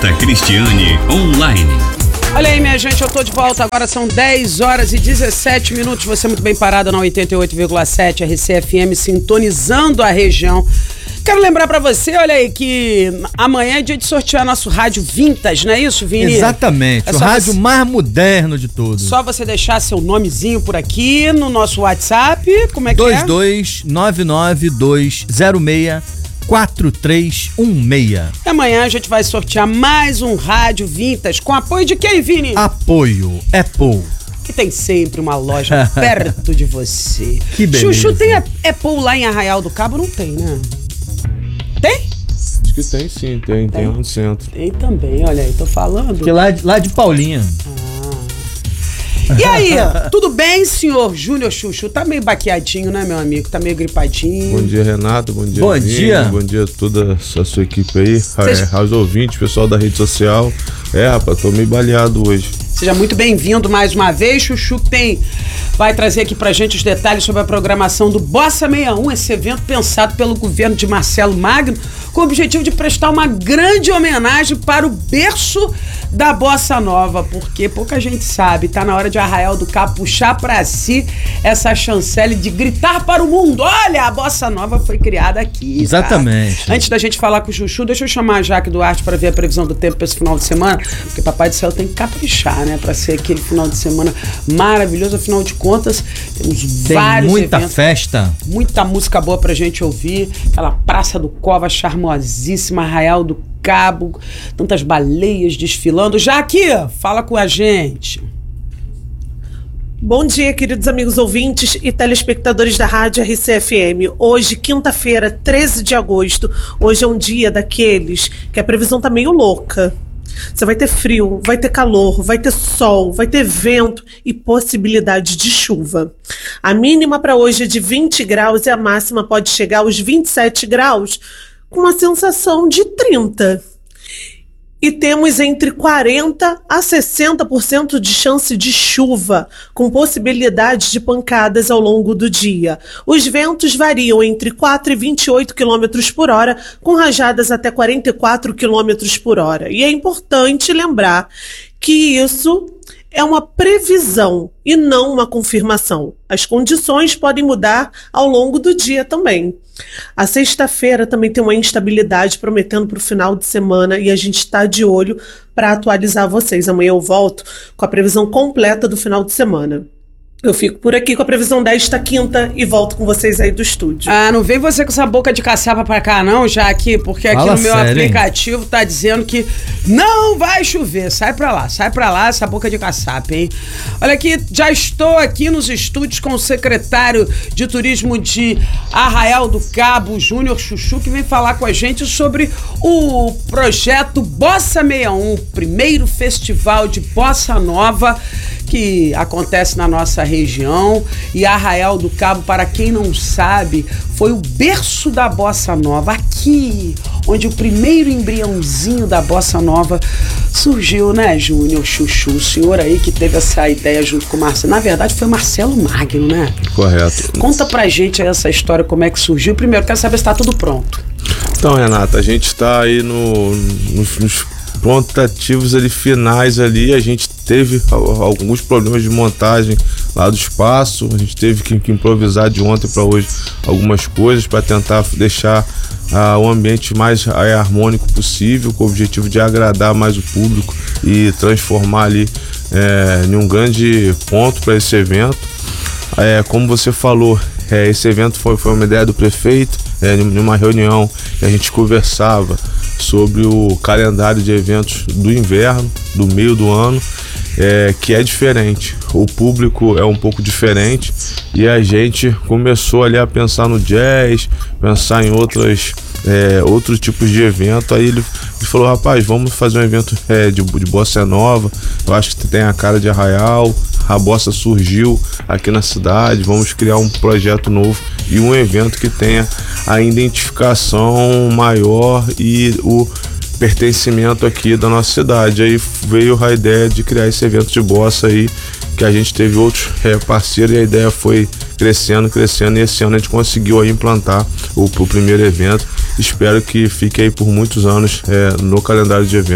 Renata Cristiane Online. Olha aí, minha gente, eu tô de volta. Agora são 10 horas e 17 minutos. Você muito bem parado na 88,7 RCFM, sintonizando a região. Quero lembrar pra você, olha aí, que amanhã é dia de sortear nosso rádio Vintage, não é isso, Vini? Exatamente, o rádio mais moderno de todos. Só você deixar seu nomezinho por aqui no nosso WhatsApp, como é que 2299-206-4316. E amanhã a gente vai sortear mais um rádio Vintage, com apoio de quem, Vini? Apoio Apple. Que tem sempre uma loja perto de você. Que beleza. Chuchu, tem Apple lá em Arraial do Cabo? Não tem, né? Tem? Acho que tem sim, tem um no centro. Tem também, olha aí, tô falando. Que lá de Paulinha. E aí, tudo bem, senhor Júnior Chuchu? Tá meio baqueadinho, né, meu amigo? Tá meio gripadinho. Bom dia, Renato. Bom dia, Bom Vini. dia. Bom dia a toda a sua equipe aí. Aos ouvintes, pessoal da rede social. Rapaz, tô meio baleado hoje. Seja muito bem-vindo mais uma vez. Chuchu vai trazer aqui pra gente os detalhes sobre a programação do Bossa 61, esse evento pensado pelo governo de Marcelo Magno, com o objetivo de prestar uma grande homenagem para o berço da Bossa Nova, porque pouca gente sabe, tá na hora de Arraial do Cabo puxar pra si essa chancela de gritar para o mundo: olha, a Bossa Nova foi criada aqui. Exatamente. Tá? Antes da gente falar com o Chuchu, deixa eu chamar a Jaque Duarte para ver a previsão do tempo para esse final de semana, porque Papai do Céu tem que caprichar, né, para ser aquele final de semana maravilhoso. Afinal de contas, temos vários muita eventos, festa, muita música boa pra gente ouvir, aquela Praça do Cova charmosíssima, Arraial do Cabo, tantas baleias desfilando. Jaque, fala com a gente. Bom dia, queridos amigos ouvintes e telespectadores da Rádio RCFM. Hoje, quinta-feira, 13 de agosto, hoje é um dia daqueles que a previsão tá meio louca. Você vai ter frio, vai ter calor, vai ter sol, vai ter vento e possibilidade de chuva. A mínima para hoje é de 20 graus e a máxima pode chegar aos 27 graus, com uma sensação de 30. E temos entre 40% a 60% de chance de chuva, com possibilidade de pancadas ao longo do dia. Os ventos variam entre 4 e 28 km por hora, com rajadas até 44 km por hora. E é importante lembrar que isso é uma previsão e não uma confirmação. As condições podem mudar ao longo do dia também. A sexta-feira também tem uma instabilidade prometendo para o final de semana e a gente está de olho para atualizar vocês. Amanhã eu volto com a previsão completa do final de semana. Eu fico por aqui com a previsão desta quinta e volto com vocês aí do estúdio. Ah, não vem você com essa boca de caçapa pra cá não, Jaque, porque aqui no meu aplicativo tá dizendo que não vai chover. Sai pra lá, essa boca de caçapa, hein? Olha aqui, já estou aqui nos estúdios com o secretário de Turismo de Arraial do Cabo, Júnior Chuchu, que vem falar com a gente sobre o projeto Bossa 61, primeiro festival de Bossa Nova que acontece na nossa região. E Arraial do Cabo, para quem não sabe, foi o berço da Bossa Nova, aqui onde o primeiro embriãozinho da Bossa Nova surgiu, né, Júnior Chuchu? O senhor aí que teve essa ideia junto com o Marcelo. Na verdade foi Marcelo Magno, né? Correto. Conta pra gente aí essa história, como é que surgiu. Primeiro, quero saber se tá tudo pronto. Então, Renata, a gente está aí nos pontativos ali finais ali. A gente teve alguns problemas de montagem lá do espaço, a gente teve que improvisar de ontem para hoje algumas coisas para tentar deixar o ambiente mais harmônico possível, com o objetivo de agradar mais o público e transformar ali em um grande ponto para esse evento. Como você falou, esse evento foi uma ideia do prefeito, em uma reunião que a gente conversava sobre o calendário de eventos do inverno, do meio do ano, que é diferente. O público é um pouco diferente e a gente começou ali a pensar no jazz, pensar em outros tipos de evento. Aí ele falou: rapaz, vamos fazer um evento de bossa nova. Eu acho que tem a cara de Arraial, a bossa surgiu aqui na cidade, vamos criar um projeto novo e um evento que tenha a identificação maior e o pertencimento aqui da nossa cidade. Aí veio a ideia de criar esse evento de bossa aí, que a gente teve outros parceiros, e a ideia foi crescendo, e esse ano a gente conseguiu aí implantar o primeiro evento. Espero que fique aí por muitos anos no calendário de eventos.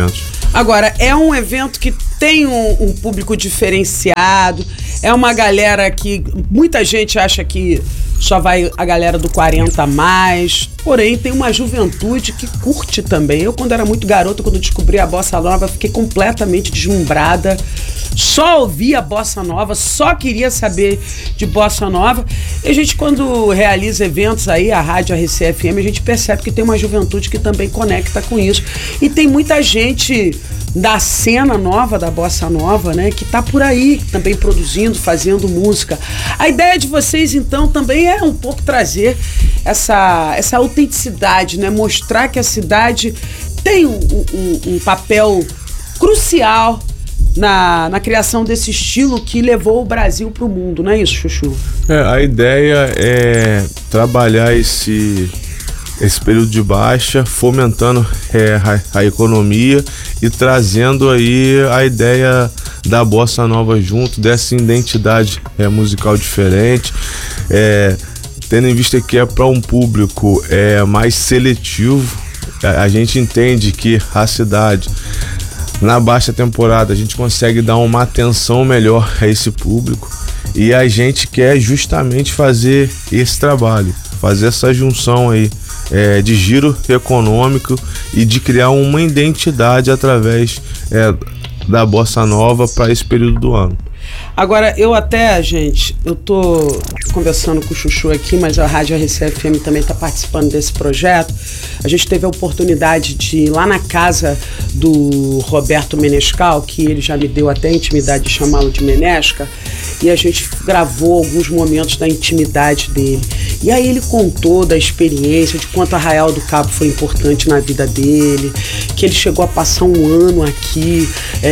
Agora, é um evento que tem um público diferenciado, é uma galera que muita gente acha que só vai a galera do 40 a mais, porém tem uma juventude que curte também. Eu, quando era muito garota, quando descobri a bossa nova, fiquei completamente deslumbrada, só ouvia bossa nova, só queria saber de bossa nova. E a gente, quando realiza eventos aí, a Rádio RCFM, a gente percebe que tem uma juventude que também conecta com isso. E tem muita gente da cena nova, da bossa nova, né, que tá por aí também produzindo, fazendo música. A ideia de vocês, então, também é um pouco trazer essa autenticidade, né, mostrar que a cidade tem um papel crucial na criação desse estilo que levou o Brasil pro mundo, não é isso, Chuchu? A ideia é trabalhar esse período de baixa, fomentando a economia e trazendo aí a ideia da bossa nova junto, dessa identidade musical diferente, tendo em vista que é para um público mais seletivo. A gente entende que a cidade, na baixa temporada, a gente consegue dar uma atenção melhor a esse público, e a gente quer justamente fazer esse trabalho, fazer essa junção aí de giro econômico e de criar uma identidade através da bossa nova para esse período do ano. Agora, eu tô conversando com o Chuchu aqui, mas a Rádio RCFM também tá participando desse projeto. A gente teve a oportunidade de ir lá na casa do Roberto Menescal, que ele já me deu até a intimidade de chamá-lo de Menesca, e a gente gravou alguns momentos da intimidade dele. E aí ele contou da experiência, de quanto Arraial do Cabo foi importante na vida dele, que ele chegou a passar um ano aqui,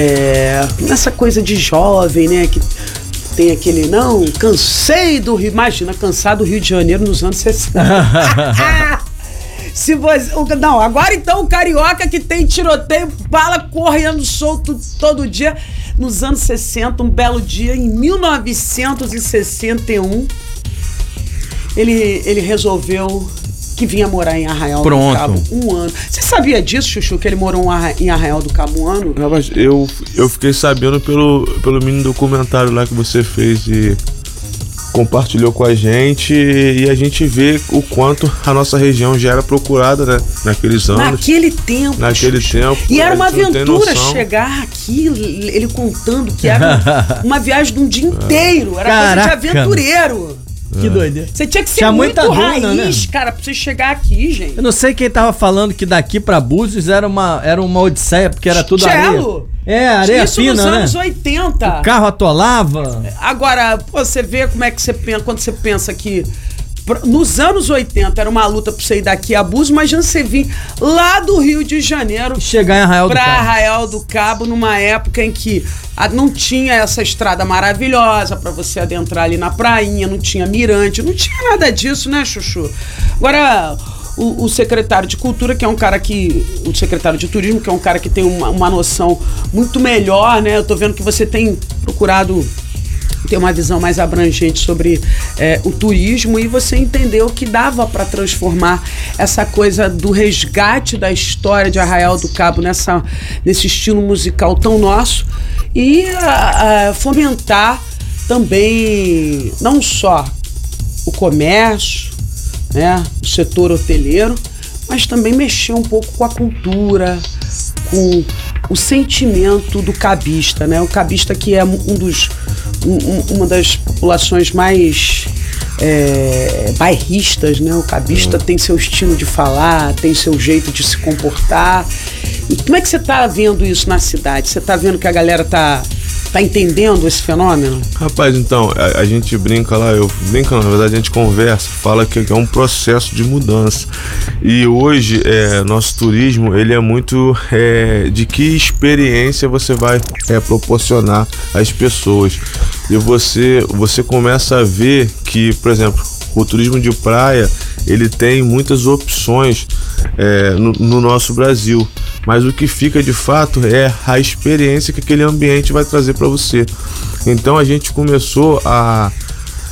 nessa coisa de jovem, né, que tem aquele, cansei do Rio, imagina, cansar do Rio de Janeiro nos anos 60. Agora então o carioca que tem tiroteio, bala correndo solto todo dia. Nos anos 60, um belo dia, em 1961, ele resolveu que vinha morar em Arraial do Cabo um ano. Você sabia disso, Chuchu, que ele morou em Arraial do Cabo um ano? Mas eu fiquei sabendo pelo mini documentário lá que você fez e compartilhou com a gente, e a gente vê o quanto a nossa região já era procurada, né, naqueles anos. Naquele tempo. E era uma aventura chegar aqui, ele contando que era uma viagem de um dia inteiro. Era coisa de aventureiro. Que doideira. Você tinha que ser muito raiz, cara, pra você chegar aqui, gente. Eu não sei quem tava falando que daqui pra Búzios era uma odisseia, porque era tudo areia. Areia isso fina, nos anos 80. O carro atolava. Agora, você vê como é que você pensa, quando você pensa que nos anos 80 era uma luta pra você ir daqui a Búzios, imagina você vir lá do Rio de Janeiro chegar em Arraial do Cabo, numa época em que não tinha essa estrada maravilhosa pra você adentrar ali na prainha, não tinha mirante, não tinha nada disso, né, Chuchu? Agora, o secretário de Cultura, que é um cara o secretário de Turismo, que é um cara que tem uma noção muito melhor, né? Eu tô vendo que você tem procurado ter uma visão mais abrangente sobre o turismo, e você entendeu que dava para transformar essa coisa do resgate da história de Arraial do Cabo nesse estilo musical tão nosso, e fomentar também não só o comércio, né, o setor hoteleiro, mas também mexer um pouco com a cultura, com o sentimento do cabista, né? O cabista, que é uma das populações mais bairristas, né? O cabista tem seu estilo de falar, tem seu jeito de se comportar. E como é que você tá vendo isso na cidade? Você tá vendo que a galera tá entendendo esse fenômeno? Rapaz, então, a gente brinca lá, na verdade a gente conversa, fala que é um processo de mudança. E hoje, nosso turismo, ele é muito de que experiência você vai proporcionar às pessoas. E você começa a ver que, por exemplo, o turismo de praia, ele tem muitas opções no nosso Brasil, mas o que fica de fato é a experiência que aquele ambiente vai trazer para você. Então a gente começou a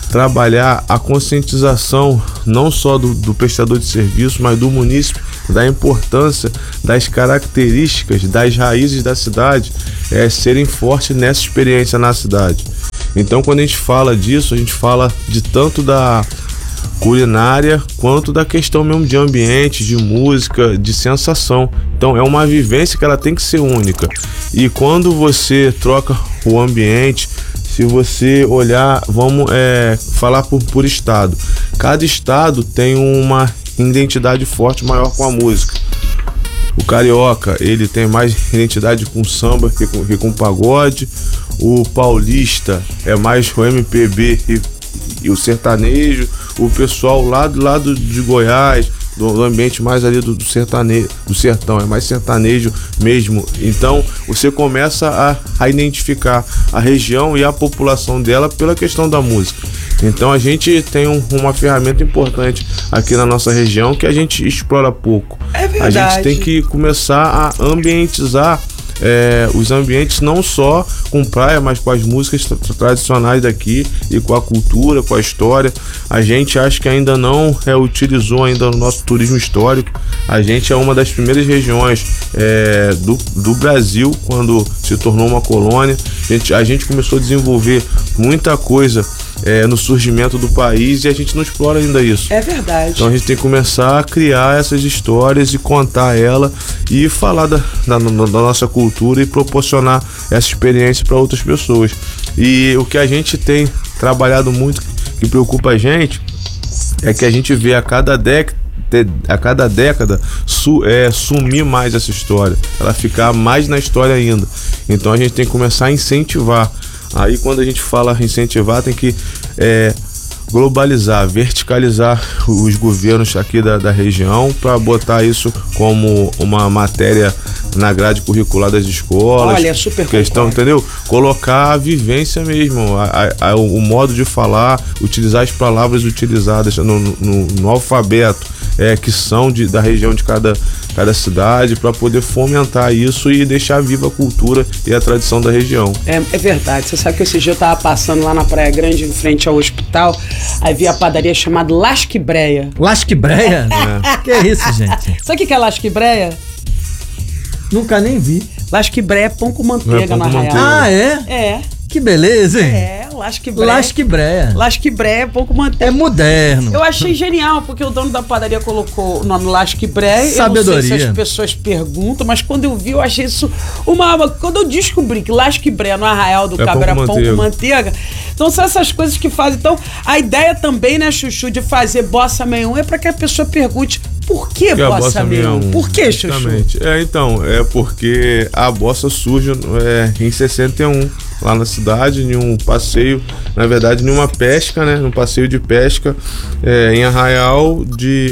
trabalhar a conscientização não só do prestador de serviço, mas do munícipe, da importância das características, das raízes da cidade serem fortes nessa experiência na cidade. Então, quando a gente fala disso, a gente fala de tanto da culinária quanto da questão mesmo de ambiente, de música, de sensação. Então é uma vivência que ela tem que ser única. E quando você troca o ambiente, se você olhar, vamos falar por estado. Cada estado tem uma identidade forte maior com a música. O carioca, ele tem mais identidade com samba que com pagode. O paulista é mais o MPB e o sertanejo. O pessoal lá do lado de Goiás, do ambiente mais ali do sertanejo, do sertão, é mais sertanejo mesmo. Então você começa a identificar a região e a população dela pela questão da música. Então a gente tem uma ferramenta importante aqui na nossa região que a gente explora pouco. É verdade. A gente tem que começar a ambientizar os ambientes, não só com praia, mas com as músicas tradicionais daqui e com a cultura, com a história. A gente acha que ainda não utilizou ainda no nosso turismo histórico. A gente é uma das primeiras regiões do Brasil quando se tornou uma colônia. A gente começou a desenvolver muita coisa no surgimento do país e a gente não explora ainda isso. É verdade. Então a gente tem que começar a criar essas histórias e contar ela e falar da nossa cultura e proporcionar essa experiência para outras pessoas. E o que a gente tem trabalhado muito, que preocupa a gente, é que a gente vê a cada década sumir mais essa história, ela ficar mais na história ainda. Então a gente tem que começar a incentivar. Aí quando a gente fala incentivar, tem que globalizar, verticalizar os governos aqui da região para botar isso como uma matéria na grade curricular das escolas. Olha, super questão, entendeu? Colocar a vivência mesmo, o modo de falar, utilizar as palavras utilizadas no alfabeto, que são da região de cada cidade, para poder fomentar isso e deixar viva a cultura e a tradição da região. É verdade. Você sabe que esse dia eu tava passando lá na Praia Grande, em frente ao hospital, aí vi a padaria chamada Lasquibreia. Lasquibreia? Que é isso, gente? Sabe o que é Lasquibreia? Nunca nem vi. Lasquibreia é pão com manteiga, na real. Ah, é? É. Que beleza, hein? Lasquibreia. Lasquibreia é pão com manteiga. É moderno. Eu achei genial, porque o dono da padaria colocou o nome Lasquibreia. Sabedoria. Eu não sei se as pessoas perguntam, mas quando eu vi, eu achei isso quando eu descobri que Lasquibreia no Arraial do Cabo era pão com manteiga. Então são essas coisas que fazem. Então a ideia também, né, Chuchu, de fazer Bossa 61 é para que a pessoa pergunte: por que Bossa 61? Por que, Chuchu? Exatamente. Então, é porque a bossa surge em 61, lá na cidade, em um passeio, na verdade, em uma pesca, né? Num passeio de pesca em Arraial de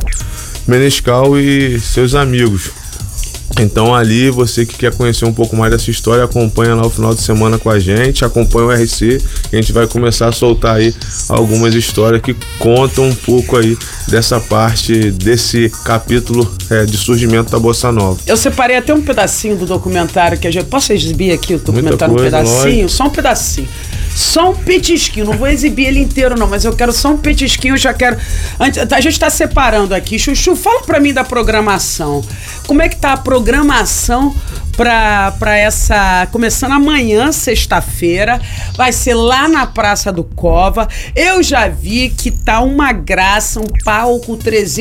Menescal e seus amigos. Então ali, você que quer conhecer um pouco mais dessa história, acompanha lá o final de semana com a gente, acompanha o RC, que a gente vai começar a soltar aí algumas histórias que contam um pouco aí dessa parte, desse capítulo de surgimento da Bossa Nova. Eu separei até um pedacinho do documentário que a gente... Posso exibir aqui o documentário, um pedacinho? Só um pedacinho. Só um petisquinho, não vou exibir ele inteiro não, mas eu quero só um petisquinho, eu já quero... A gente tá separando aqui. Chuchu, fala pra mim da programação. Como é que tá a programação pra essa... Começando amanhã, sexta-feira, vai ser lá na Praça do Cova. Eu já vi que tá uma graça, um palco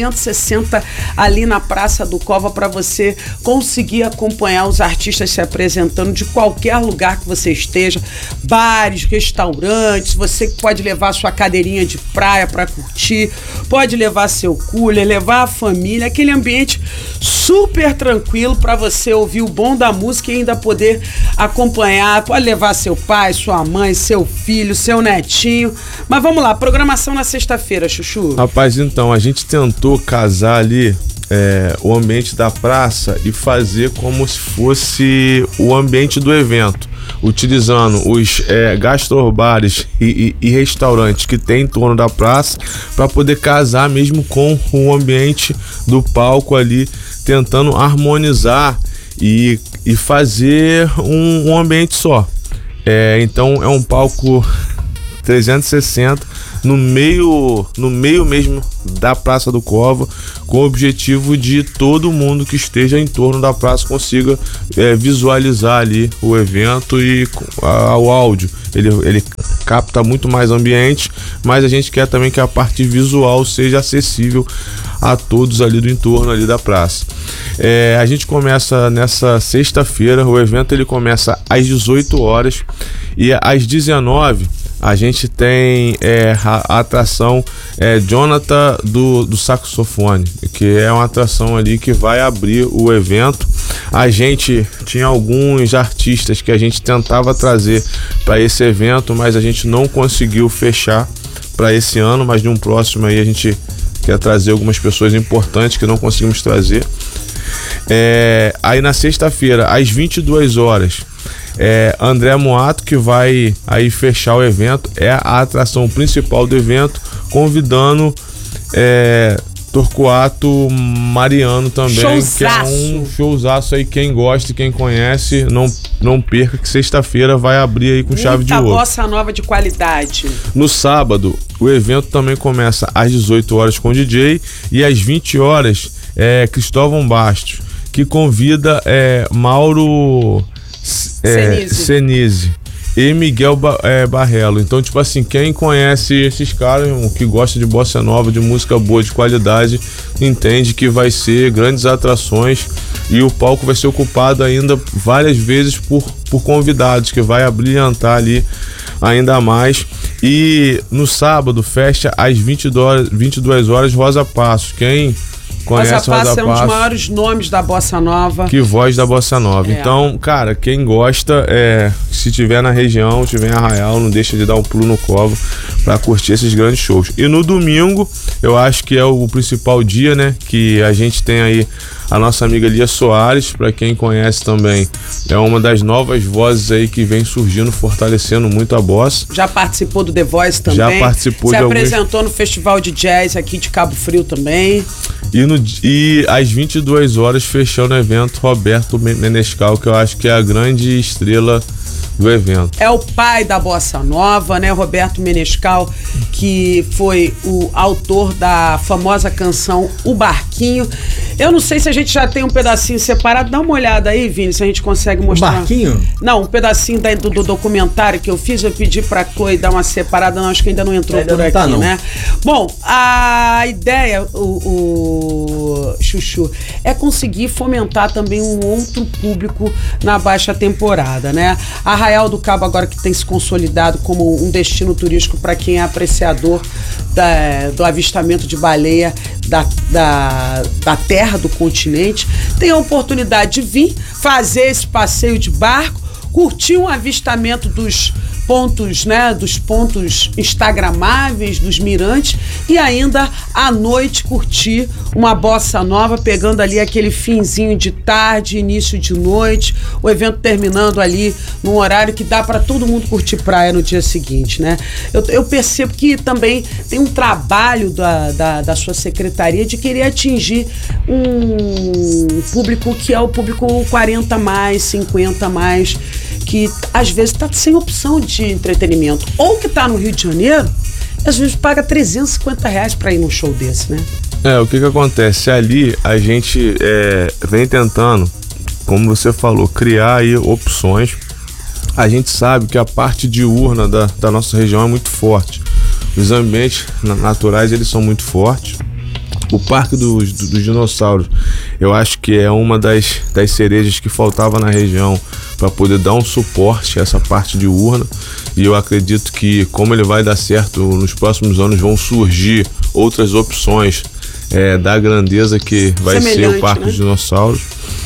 360 ali na Praça do Cova pra você conseguir acompanhar os artistas se apresentando de qualquer lugar que você esteja. Bares, restaurantes, você pode levar sua cadeirinha de praia pra curtir, pode levar seu cooler, levar a família, aquele ambiente super tranquilo pra você ouvir o bom da música e ainda poder acompanhar, pode levar seu pai, sua mãe, seu filho, seu netinho. Mas vamos lá, programação na sexta-feira, Chuchu. Rapaz, então, a gente tentou casar ali o ambiente da praça e fazer como se fosse o ambiente do evento, utilizando os gastrobares e restaurantes que tem em torno da praça para poder casar mesmo com o ambiente do palco ali, tentando harmonizar e fazer um ambiente só. Então é um palco 360 no meio mesmo da Praça do Cova, com o objetivo de todo mundo que esteja em torno da praça consiga visualizar ali o evento e o áudio. Ele capta muito mais ambiente, mas a gente quer também que a parte visual seja acessível a todos ali do entorno ali da praça. A gente começa nessa sexta-feira, o evento ele começa às 18 horas e às 19 a gente tem a atração Jonathan do saxofone, que é uma atração ali que vai abrir o evento. A gente tinha alguns artistas que a gente tentava trazer para esse evento, mas a gente não conseguiu fechar para esse ano, mas de um próximo aí a gente quer trazer algumas pessoas importantes que não conseguimos trazer. Aí na sexta-feira, às 22 horas, André Moato, que vai aí fechar o evento, é a atração principal do evento, convidando Torquato Mariano também, showzaço. Que é um showzaço aí, quem gosta e quem conhece, não perca, que sexta-feira vai abrir aí com chave de ouro. Muita bossa nova de qualidade. No sábado, o evento também começa às 18 horas com o DJ e às 20 horas Cristóvão Bastos, que convida Mauro Senise e Miguel Barrelo. Então, tipo assim, quem conhece esses caras, que gosta de bossa nova, de música boa, de qualidade, entende que vai ser grandes atrações e o palco vai ser ocupado ainda várias vezes por convidados, que vai abrilhantar ali ainda mais. E no sábado fecha às 22 horas Rosa Passos. Quem conhece Rosa Passos é um dos maiores nomes da bossa nova. Que voz da bossa nova. Então, cara, quem gosta, se tiver na região, tiver em Arraial, não deixa de dar um pulo no Cova pra curtir esses grandes shows. E no domingo, eu acho que é o principal dia, né? Que a gente tem aí a nossa amiga Lia Soares, pra quem conhece também, é uma das novas vozes aí que vem surgindo, fortalecendo muito a bossa. Já participou do The Voice também. Já participou. Se apresentou no Festival de Jazz aqui de Cabo Frio também. E às 22 horas, fechando o evento, Roberto Menescal, que eu acho que é a grande estrela do evento. É o pai da bossa nova, né? Roberto Menescal, que foi o autor da famosa canção O Barquinho. Eu não sei se a gente já tem um pedacinho separado. Dá uma olhada aí, Vini, se a gente consegue mostrar. O Barquinho? Não, um pedacinho do documentário que eu fiz. Eu pedi pra Chloe dar uma separada. Não, acho que ainda não entrou por aqui, não. Né? Bom, a ideia, o Chuchu, é conseguir fomentar também um outro público na baixa temporada, né? Arraial do Cabo, agora que tem se consolidado como um destino turístico para quem é apreciador do avistamento de baleia da terra do continente, tem a oportunidade de vir fazer esse passeio de barco, curtir um avistamento dos pontos, né, dos pontos instagramáveis, dos mirantes, e ainda à noite curtir uma bossa nova, pegando ali aquele finzinho de tarde, início de noite, o evento terminando ali num horário que dá para todo mundo curtir praia no dia seguinte, né? Eu percebo que também tem um trabalho da sua secretaria de querer atingir um público que é o público 40 mais, 50 mais, que às vezes está sem opção de entretenimento, ou que está no Rio de Janeiro, às vezes paga R$350 para ir num show desse, né? O que acontece? Ali a gente vem tentando, como você falou, criar aí opções. A gente sabe que a parte diurna da nossa região é muito forte. Os ambientes naturais, eles são muito fortes. O Parque dos Dinossauros, eu acho que é uma das cerejas que faltava na região para poder dar um suporte a essa parte diurna, e eu acredito que, como ele vai dar certo, nos próximos anos vão surgir outras opções da grandeza que vai ser o Parque, né, dos Dinossauros.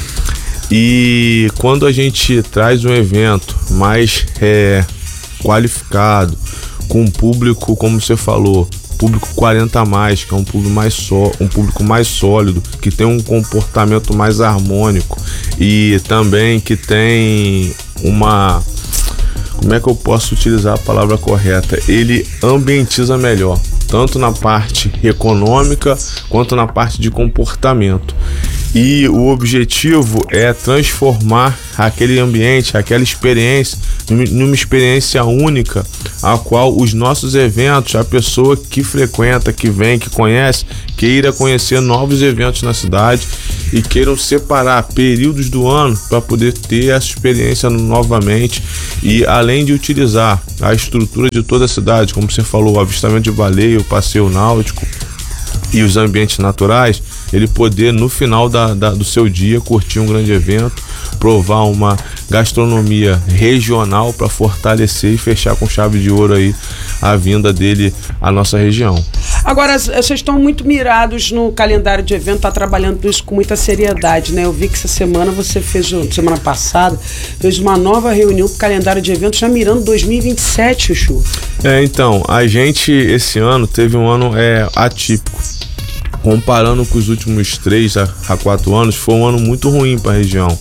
E quando a gente traz um evento mais qualificado, com um público, como você falou, público 40 a mais, que é um público mais sólido, que tem um comportamento mais harmônico e também que tem uma... Como é que eu posso utilizar a palavra correta? Ele ambientiza melhor, tanto na parte econômica quanto na parte de comportamento. E o objetivo é transformar aquele ambiente, aquela experiência, numa experiência única, a qual os nossos eventos, a pessoa que frequenta, que vem, que conhece, queira conhecer novos eventos na cidade e queiram separar períodos do ano para poder ter essa experiência novamente. E além de utilizar a estrutura de toda a cidade, como você falou, o avistamento de baleia, o passeio náutico e os ambientes naturais, ele poder no final do seu dia curtir um grande evento, provar uma gastronomia regional para fortalecer e fechar com chave de ouro aí a vinda dele à nossa região. Agora, vocês estão muito mirados no calendário de evento, tá trabalhando isso com muita seriedade, né? Eu vi que essa semana você fez, semana passada, fez uma nova reunião com o calendário de eventos já mirando 2027, Chuchu. Então, a gente esse ano teve um ano atípico. Comparando com os últimos 3 a 4 anos, foi um ano muito ruim para a região.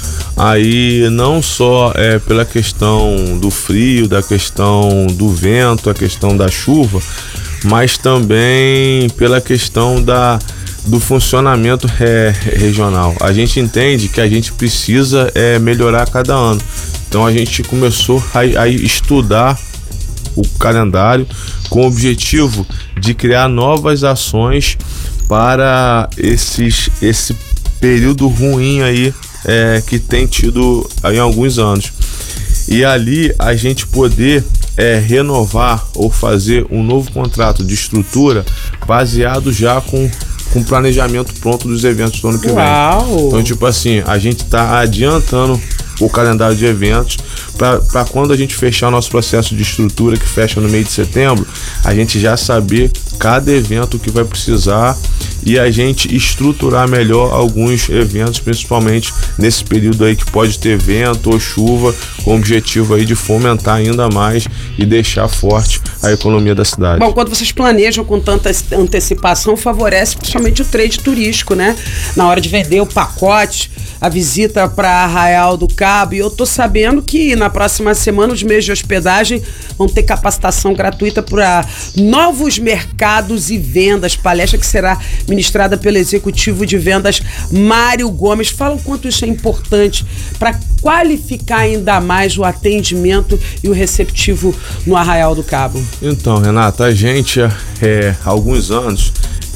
Aí não só pela questão do frio, da questão do vento, a questão da chuva, mas também pela questão do funcionamento regional. A gente entende que a gente precisa melhorar cada ano. Então a gente começou a estudar o calendário com o objetivo de criar novas ações para esse período ruim aí que tem tido em alguns anos. E ali a gente poder renovar ou fazer um novo contrato de estrutura baseado já com planejamento pronto dos eventos do ano que vem. Então, tipo assim, a gente está adiantando o calendário de eventos para quando a gente fechar o nosso processo de estrutura, que fecha no meio de setembro, a gente já saber cada evento que vai precisar e a gente estruturar melhor alguns eventos, principalmente nesse período aí que pode ter vento ou chuva, com o objetivo aí de fomentar ainda mais e deixar forte a economia da cidade. Bom, quando vocês planejam com tanta antecipação, favorece principalmente o trade turístico, né? Na hora de vender o pacote, a visita para Arraial do Cabo. E eu tô sabendo que na próxima semana os meios de hospedagem vão ter capacitação gratuita para novos mercados e vendas, palestra que será ministrada pelo executivo de vendas Mário Gomes. Fala o quanto isso é importante para qualificar ainda mais o atendimento e o receptivo no Arraial do Cabo. Então, Renata, a gente há alguns anos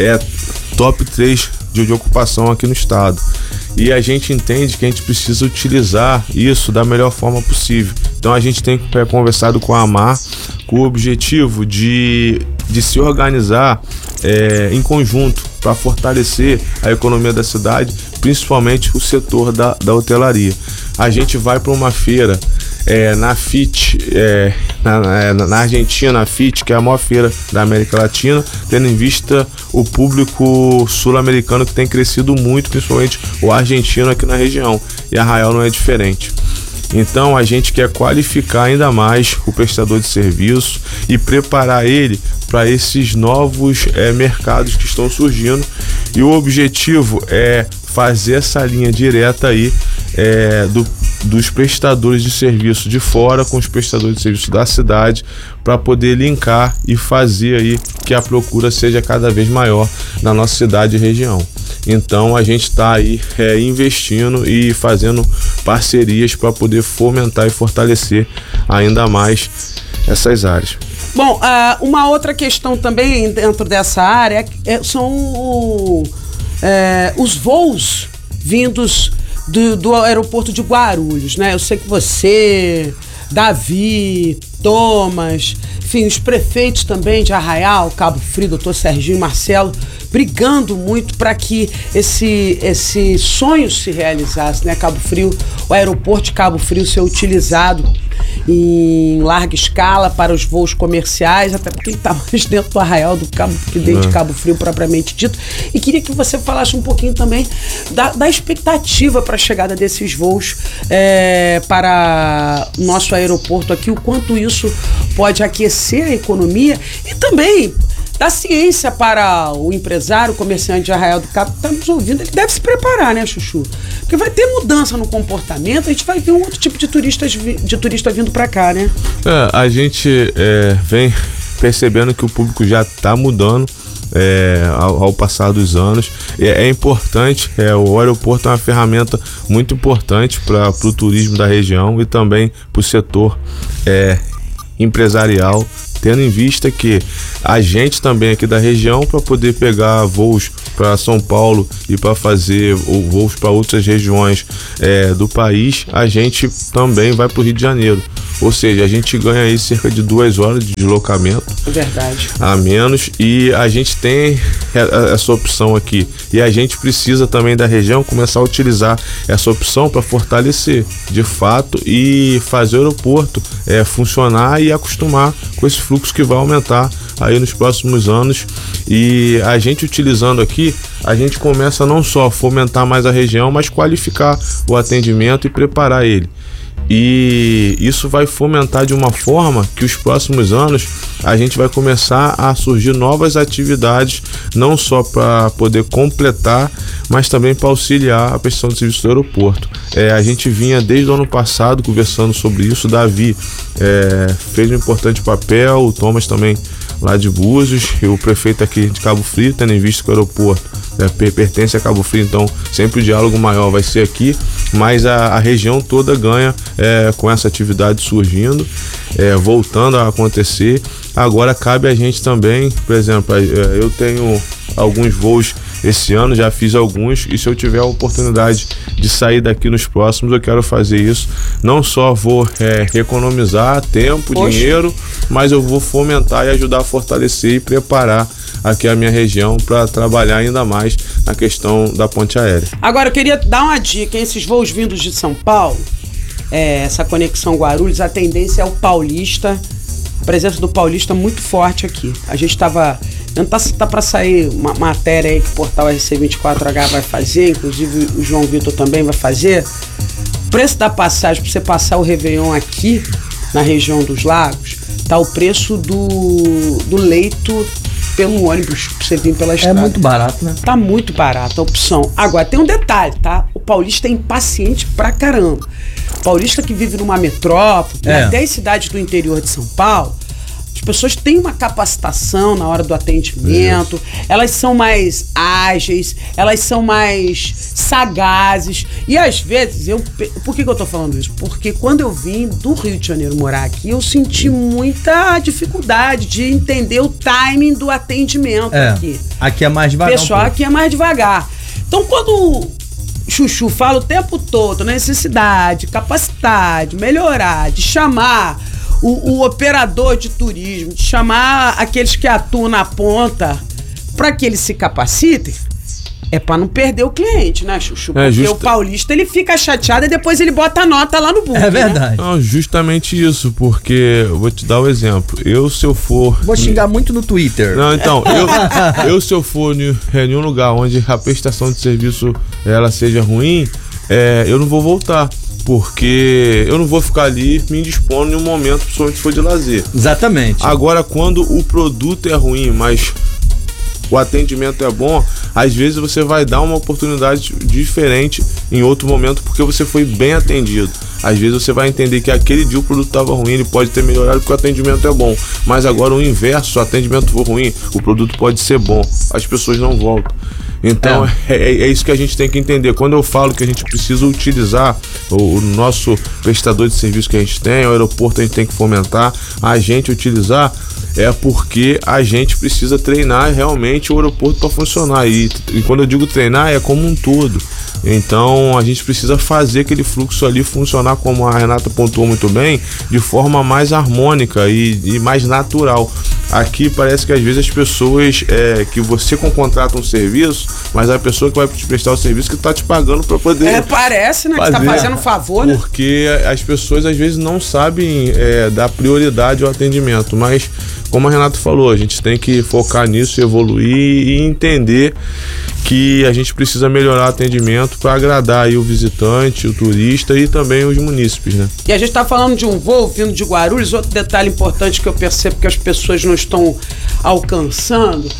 top 3 de ocupação aqui no estado. E a gente entende que a gente precisa utilizar isso da melhor forma possível. Então a gente tem conversado com a AMAR com o objetivo de se organizar em conjunto para fortalecer a economia da cidade, principalmente o setor da hotelaria. A gente vai para uma feira na FIT, na Argentina, a FIT, que é a maior feira da América Latina, tendo em vista o público sul-americano que tem crescido muito, principalmente o argentino aqui na região, e Arraial não é diferente. Então a gente quer qualificar ainda mais o prestador de serviço e preparar ele para esses novos mercados que estão surgindo, e o objetivo é fazer essa linha direta aí dos prestadores de serviço de fora com os prestadores de serviço da cidade, para poder linkar e fazer aí que a procura seja cada vez maior na nossa cidade e região. Então a gente está aí investindo e fazendo parcerias para poder fomentar e fortalecer ainda mais essas áreas. Bom, uma outra questão também dentro dessa área são os voos vindos do aeroporto de Guarulhos, né? Eu sei que você, Davi, Thomas, enfim, os prefeitos também de Arraial, Cabo Frio, doutor Serginho e Marcelo, brigando muito para que esse sonho se realizasse, né? Cabo Frio, o aeroporto de Cabo Frio ser utilizado em larga escala para os voos comerciais, até porque ele está mais dentro do Arraial do Cabo que dentro de Cabo Frio propriamente dito. E queria que você falasse um pouquinho também da expectativa para a chegada desses voos para o nosso aeroporto aqui, o quanto isso pode aquecer a economia e também da ciência para o empresário, o comerciante de Arraial do Cabo que está nos ouvindo. Ele deve se preparar, né, Chuchu? Porque vai ter mudança no comportamento, a gente vai ver um outro tipo de turista vindo para cá, né? A gente vem percebendo que o público já está mudando. ao passar dos anos. É importante, o aeroporto é uma ferramenta muito importante para o turismo da região e também para o setor empresarial, tendo em vista que a gente também aqui da região, para poder pegar voos para São Paulo e para fazer voos para outras regiões do país, a gente também vai para o Rio de Janeiro. Ou seja, a gente ganha aí cerca de 2 horas de deslocamento. É verdade. A menos, e a gente tem essa opção aqui. E a gente precisa também da região começar a utilizar essa opção para fortalecer, de fato, e fazer o aeroporto funcionar e acostumar com esse fluxo que vai aumentar aí nos próximos anos. E a gente utilizando aqui, a gente começa não só a fomentar mais a região, mas qualificar o atendimento e preparar ele. E isso vai fomentar de uma forma que os próximos anos a gente vai começar a surgir novas atividades, não só para poder completar, mas também para auxiliar a prestação de serviço do aeroporto. A gente vinha desde o ano passado conversando sobre isso. O Davi fez um importante papel, o Thomas também lá de Búzios, e o prefeito aqui de Cabo Frio, tendo em vista que o aeroporto pertence a Cabo Frio, então sempre o diálogo maior vai ser aqui, mas a região toda ganha com essa atividade surgindo, voltando a acontecer. Agora cabe a gente também, por exemplo, eu tenho alguns voos esse ano, já fiz alguns, e se eu tiver a oportunidade de sair daqui nos próximos, eu quero fazer isso. Não só vou economizar tempo, dinheiro, mas eu vou fomentar e ajudar a fortalecer e preparar aqui a minha região para trabalhar ainda mais na questão da ponte aérea. Agora, eu queria dar uma dica, hein? Esses voos vindos de São Paulo, essa conexão Guarulhos, a tendência é o paulista, a presença do paulista muito forte aqui. A gente estava... Tá para sair uma matéria aí que o portal RC24H vai fazer, inclusive o João Vitor também vai fazer. O preço da passagem para você passar o Réveillon aqui na região dos lagos, tá o preço do leito pelo ônibus pra você vir pela estrada. É muito barato, né? Tá muito barato a opção. Agora, tem um detalhe, tá? O paulista é impaciente pra caramba. O paulista que vive numa metrópole, até as cidades do interior de São Paulo, as pessoas têm uma capacitação na hora do atendimento, elas são mais ágeis, elas são mais sagazes. E às vezes, por que eu tô falando isso? Porque quando eu vim do Rio de Janeiro morar aqui, eu senti muita dificuldade de entender o timing do atendimento aqui. Aqui é mais devagar. Pessoal, aqui é mais devagar. Então, quando o Chuchu fala o tempo todo necessidade, capacidade, melhorar, de chamar o operador de turismo, de chamar aqueles que atuam na ponta para que eles se capacitem, é para não perder o cliente, né, Chuchu? Porque o paulista, ele fica chateado e depois ele bota a nota lá no Google. É verdade. Né? Não, justamente isso, porque eu vou te dar o exemplo. Se eu for... Vou xingar muito no Twitter. Não, então, se eu for em um lugar onde a prestação de serviço ela seja ruim, eu não vou voltar. Porque eu não vou ficar ali me indispondo em um momento, principalmente se for de lazer. Exatamente. Agora, quando o produto é ruim, mas o atendimento é bom, às vezes você vai dar uma oportunidade diferente em outro momento, porque você foi bem atendido. Às vezes você vai entender que aquele dia o produto estava ruim, ele pode ter melhorado porque o atendimento é bom. Mas agora o inverso, se o atendimento for ruim, o produto pode ser bom. As pessoas não voltam. Então é isso que a gente tem que entender. Quando eu falo que a gente precisa utilizar o nosso prestador de serviço que a gente tem, o aeroporto a gente tem que fomentar, a gente utilizar, é porque a gente precisa treinar realmente o aeroporto para funcionar. E quando eu digo treinar, é como um todo. Então a gente precisa fazer aquele fluxo ali funcionar, como a Renata pontuou muito bem, de forma mais harmônica e mais natural. Aqui parece que às vezes as pessoas que você contrata um serviço, mas a pessoa que vai te prestar o serviço que tá te pagando para poder... parece, né? Fazer, que tá fazendo um favor, né? Porque as pessoas às vezes não sabem dar prioridade ao atendimento, mas como a Renata falou, a gente tem que focar nisso, evoluir e entender que a gente precisa melhorar o atendimento para agradar aí o visitante, o turista e também os munícipes, né? E a gente tá falando de um voo vindo de Guarulhos. Outro detalhe importante que eu percebo que as pessoas não estão alcançando,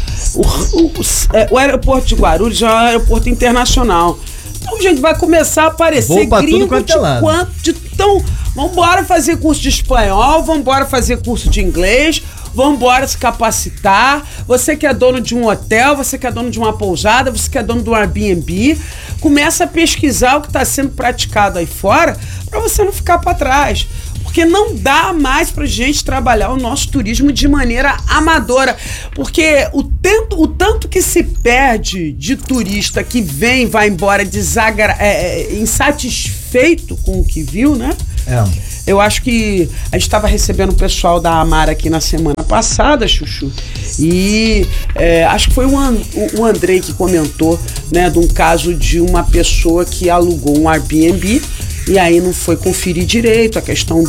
o aeroporto de Guarulhos é um aeroporto internacional. Então, gente, vai começar a aparecer gringo então, vambora fazer curso de espanhol, vambora fazer curso de inglês, Vambora se capacitar. Você que é dono de um hotel, você que é dono de uma pousada, você que é dono de um Airbnb, começa a pesquisar o que está sendo praticado aí fora para você não ficar para trás. Porque não dá mais pra gente trabalhar o nosso turismo de maneira amadora. Porque o tanto que se perde de turista que vem, vai embora insatisfeito com o que viu, né? Eu acho que a gente estava recebendo o pessoal da Amara aqui na semana passada, Chuchu, e acho que foi o Andrei que comentou, né, de um caso de uma pessoa que alugou um Airbnb e aí não foi conferir direito a questão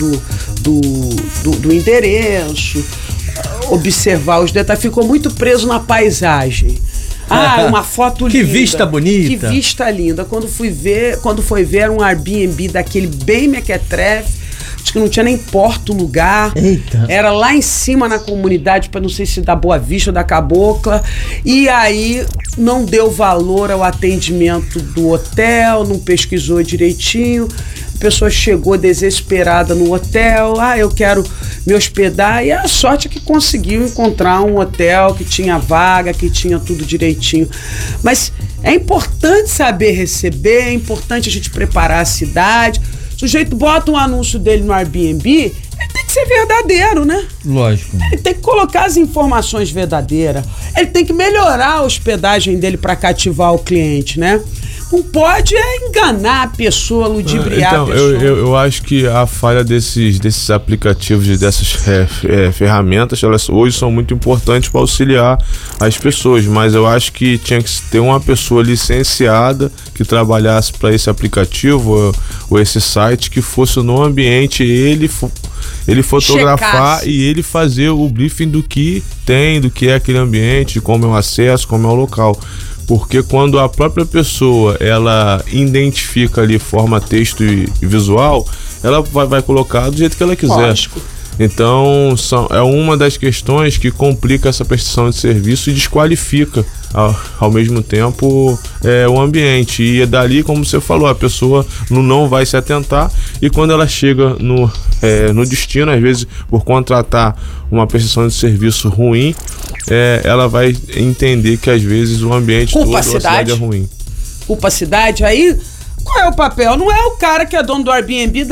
do endereço, observar os detalhes, ficou muito preso na paisagem. Uma foto linda. Que vista bonita. Que vista linda. Quando foi ver era um Airbnb daquele bem mequetrefe. Acho que não tinha nem porta o lugar. Eita. Era lá em cima na comunidade, para não sei se da Boa Vista ou da Cabocla. E aí não deu valor ao atendimento do hotel, não pesquisou direitinho. A pessoa chegou desesperada no hotel. Eu quero me hospedar. E a sorte é que conseguiu encontrar um hotel que tinha vaga, que tinha tudo direitinho. Mas é importante saber receber, é importante a gente preparar a cidade. O sujeito bota um anúncio dele no Airbnb, ele tem que ser verdadeiro, né? Lógico. Ele tem que colocar as informações verdadeiras. Ele tem que melhorar a hospedagem dele para cativar o cliente, né? Não pode enganar a pessoa, ludibriar a pessoa. Eu acho que a falha desses aplicativos, dessas ferramentas, elas hoje são muito importantes para auxiliar as pessoas, mas eu acho que tinha que ter uma pessoa licenciada que trabalhasse para esse aplicativo ou esse site, que fosse no ambiente, ele fotografar. Checasse. E ele fazer o briefing do que tem, do que é aquele ambiente, de como é o acesso, como é o local. Porque quando a própria pessoa, ela identifica ali forma texto e visual, ela vai colocar do jeito que ela quiser. Lógico. Então, é uma das questões que complica essa prestação de serviço e desqualifica ao mesmo tempo o ambiente. E dali, como você falou, a pessoa não vai se atentar, e quando ela chega no destino, às vezes por contratar uma prestação de serviço ruim, ela vai entender que às vezes o ambiente todo da cidade é ruim. Culpa a cidade. Aí, qual é o papel? Não é o cara que é dono do Airbnb,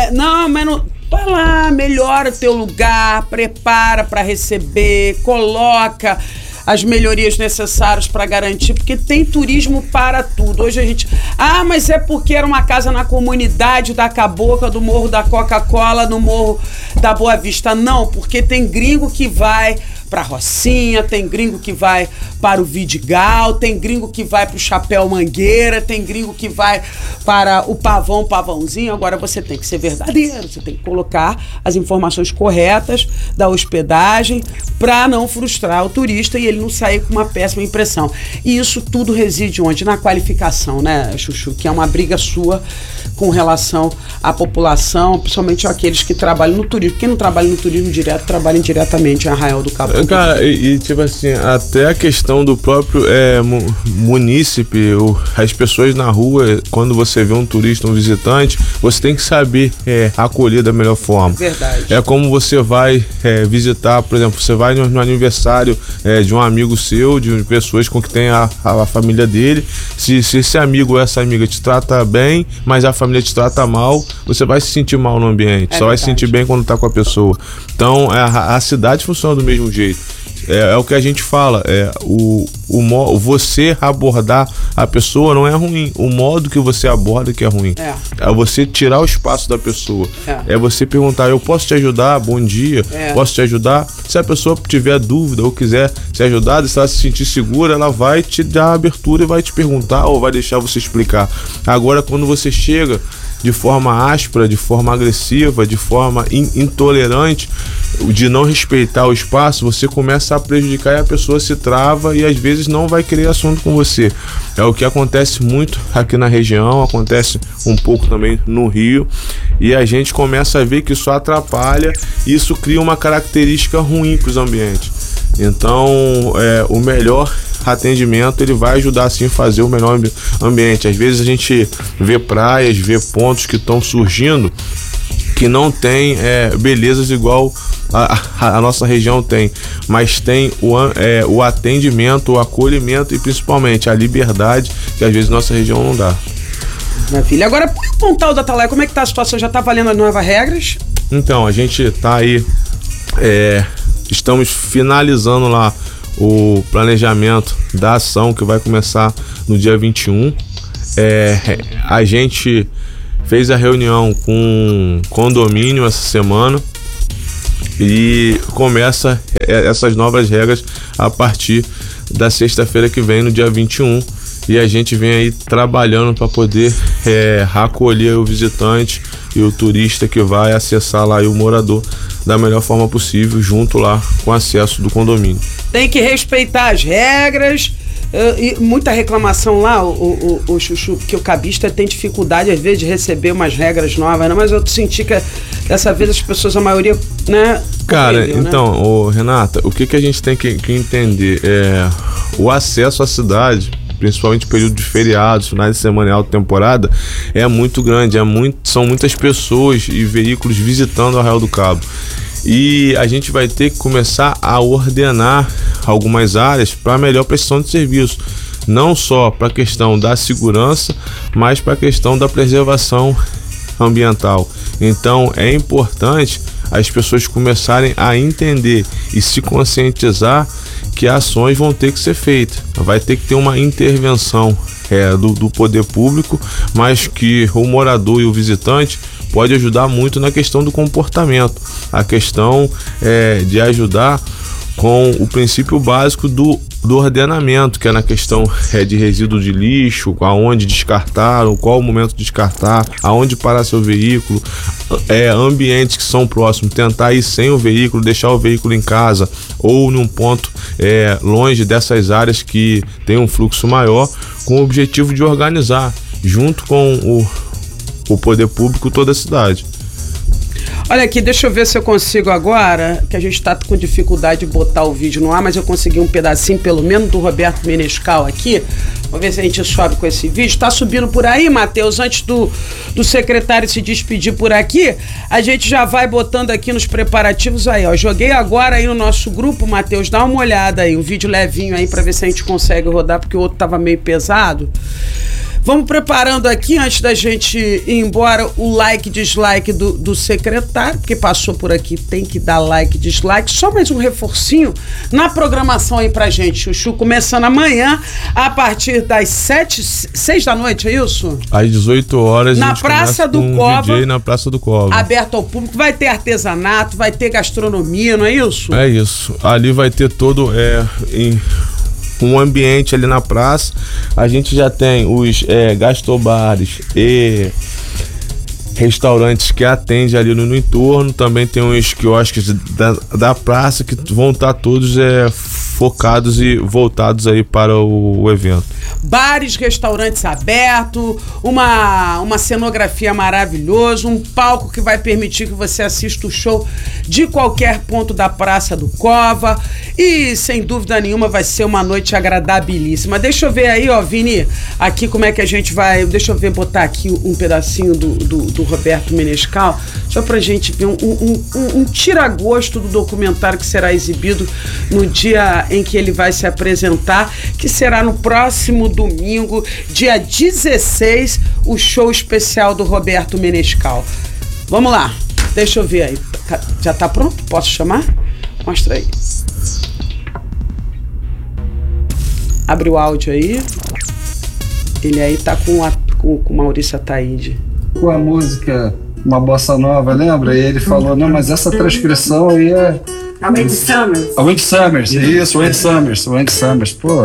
vai lá, melhora teu lugar, prepara para receber, coloca as melhorias necessárias para garantir, porque tem turismo para tudo. Hoje a gente... mas é porque era uma casa na comunidade da Cabocla, do Morro da Coca-Cola, no Morro da Boa Vista. Não, porque tem gringo que vai para Rocinha, tem gringo que vai para o Vidigal, tem gringo que vai para o Chapéu Mangueira, tem gringo que vai para o Pavãozinho. Agora você tem que ser verdadeiro, você tem que colocar as informações corretas da hospedagem para não frustrar o turista e ele não sair com uma péssima impressão. E isso tudo reside onde? Na qualificação, né, Chuchu? Que é uma briga sua com relação à população, principalmente aqueles que trabalham no turismo. Quem não trabalha no turismo direto, trabalha indiretamente em Arraial do Cabo. Cara, e tipo assim, até a questão do próprio munícipe, as pessoas na rua, quando você vê um turista, um visitante, você tem que saber acolher da melhor forma. Verdade. É como você vai visitar, por exemplo, você vai no aniversário de um amigo seu, de pessoas com que tem a família dele. Se esse amigo ou essa amiga te trata bem, mas a família te trata mal, você vai se sentir mal no ambiente. Só vai se sentir bem quando tá com a pessoa. Então, a cidade funciona do mesmo jeito. É o que a gente fala, você abordar a pessoa não é ruim, o modo que você aborda que é ruim. É você tirar o espaço da pessoa. É você perguntar: eu posso te ajudar? Bom dia, posso te ajudar? Se a pessoa tiver dúvida ou quiser ser ajudada, se ela se sentir segura, ela vai te dar a abertura e vai te perguntar ou vai deixar você explicar. Agora, quando você chega de forma áspera, de forma agressiva, de forma intolerante, de não respeitar o espaço, você começa a prejudicar e a pessoa se trava e às vezes não vai querer assunto com você. É o que acontece muito aqui na região, acontece um pouco também no Rio, e a gente começa a ver que isso atrapalha e isso cria uma característica ruim para os ambientes. Então, o melhor atendimento, ele vai ajudar sim a fazer o melhor ambiente. Às vezes a gente vê praias, vê pontos que estão surgindo que não tem belezas igual a nossa região tem, mas tem o atendimento, o acolhimento e principalmente a liberdade que às vezes nossa região não dá. Maravilha. Agora, põe o Pontal da Atalaia, como é que tá a situação? Já tá valendo as novas regras? Então, a gente tá aí, estamos finalizando lá o planejamento da ação que vai começar no dia 21. A gente fez a reunião com o condomínio essa semana e começa essas novas regras a partir da sexta-feira que vem, no dia 21. E a gente vem aí trabalhando para poder acolher o visitante e o turista que vai acessar lá, e o morador, da melhor forma possível, junto lá com o acesso do condomínio. Tem que respeitar as regras. E muita reclamação lá, o Chuchu, porque o cabista tem dificuldade às vezes de receber umas regras novas, né? Mas eu senti que dessa vez as pessoas, a maioria, né? Cara, então, Renata, o que a gente tem que entender o acesso à cidade, principalmente período de feriados, finais de semana e alta temporada, é muito grande, são muitas pessoas e veículos visitando Arraial do Cabo. E a gente vai ter que começar a ordenar algumas áreas para melhor prestação de serviço, não só para a questão da segurança, mas para a questão da preservação ambiental. Então é importante as pessoas começarem a entender e se conscientizar que ações vão ter que ser feitas. Vai ter que ter uma intervenção do poder público, mas que o morador e o visitante pode ajudar muito na questão do comportamento, a questão de ajudar com o princípio básico do ordenamento, que é na questão de resíduo de lixo, aonde descartar, qual o momento de descartar, aonde parar seu veículo, ambientes que são próximos, tentar ir sem o veículo, deixar o veículo em casa ou num ponto longe dessas áreas que tem um fluxo maior, com o objetivo de organizar, junto com o poder público, toda a cidade. Olha aqui, deixa eu ver se eu consigo agora, que a gente tá com dificuldade de botar o vídeo no ar, mas eu consegui um pedacinho, pelo menos, do Roberto Menescal aqui. Vamos ver se a gente sobe com esse vídeo. Tá subindo por aí, Matheus? Antes do secretário se despedir por aqui, a gente já vai botando aqui nos preparativos aí, ó. Joguei agora aí no nosso grupo, Matheus, dá uma olhada aí, um vídeo levinho aí pra ver se a gente consegue rodar, porque o outro tava meio pesado. Vamos preparando aqui, antes da gente ir embora, o like, dislike do secretário, porque passou por aqui, tem que dar like, dislike. Só mais um reforcinho na programação aí pra gente, Chuchu, começando amanhã, a partir das 6 da noite, é isso? Às 18 horas, na Praça do Cova. DJ na Praça do Cova. Aberto ao público, vai ter artesanato, vai ter gastronomia, não é isso? É isso. Ali vai ter todo um ambiente ali na praça. A gente já tem os gastrobares e restaurantes que atendem ali no entorno. Também tem os quiosques da praça que vão estar todos focados e voltados aí para o evento. Bares, restaurantes abertos, uma cenografia maravilhosa, um palco que vai permitir que você assista o show de qualquer ponto da Praça do Cova, e sem dúvida nenhuma vai ser uma noite agradabilíssima. Deixa eu ver aí, ó, Vini, aqui como é que a gente vai, deixa eu ver, botar aqui um pedacinho do Roberto Menescal, só pra gente ver um tira-gosto do documentário que será exibido no dia em que ele vai se apresentar, que será no próximo domingo, dia 16, o show especial do Roberto Menescal. Vamos lá, deixa eu ver aí. Já tá pronto? Posso chamar? Mostra aí. Abre o áudio aí. Ele aí tá com Maurício Ataíde. Com a música Uma Bossa Nova, lembra? E ele falou, não, mas essa transcrição aí é... A Wendy Summers. A Wendy Summers, isso, Wendy Summers, pô.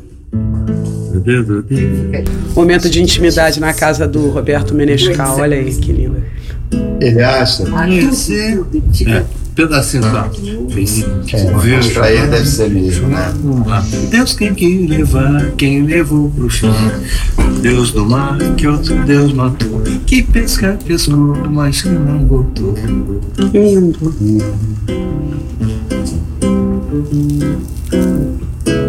Momento de intimidade na casa do Roberto Menescal, olha aí, que lindo. Ele acha? Pedacinho lá. Mas pra ele deve ser mesmo, né? Deus tem que levar quem levou pro chão. Deus do mar que outro Deus matou. Que pescar pescou, mas que não botou. Lindo.